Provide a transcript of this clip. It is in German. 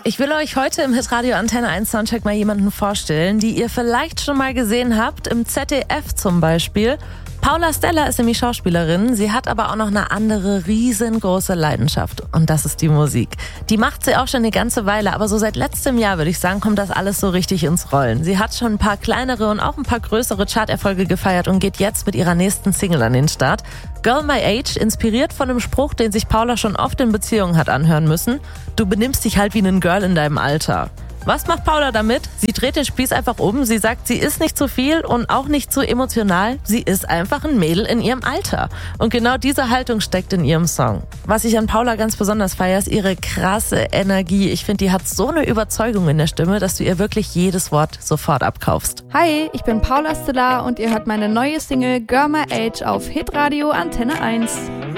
Ich will euch heute im Hitradio Antenne 1 Soundcheck mal jemanden vorstellen, die ihr vielleicht schon mal gesehen habt, im ZDF zum Beispiel. Paula Stella ist nämlich Schauspielerin, sie hat aber auch noch eine andere riesengroße Leidenschaft und das ist die Musik. Die macht sie auch schon eine ganze Weile, aber so seit letztem Jahr, würde ich sagen, kommt das alles so richtig ins Rollen. Sie hat schon ein paar kleinere und auch ein paar größere Charterfolge gefeiert und geht jetzt mit ihrer nächsten Single an den Start. Girl My Age, inspiriert von einem Spruch, den sich Paula schon oft in Beziehungen hat anhören müssen. Du benimmst dich halt wie ein Girl in deinem Alter. Was macht Paula damit? Sie dreht den Spieß einfach um. Sie sagt, sie ist nicht zu viel und auch nicht zu emotional. Sie ist einfach ein Mädel in ihrem Alter. Und genau diese Haltung steckt in ihrem Song. Was ich an Paula ganz besonders feiere, ist ihre krasse Energie. Ich finde, die hat so eine Überzeugung in der Stimme, dass du ihr wirklich jedes Wort sofort abkaufst. Hi, ich bin Paula Stella und ihr hört meine neue Single Girl My Age auf Hitradio Antenne 1.